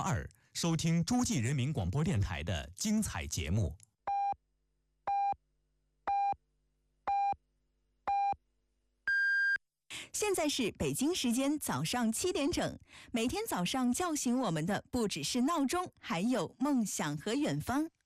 2，收听诸暨人民广播电台的精彩节目。 现在是北京时间早上7点整。每天早上叫醒我们的不只是闹钟，还有梦想和远方。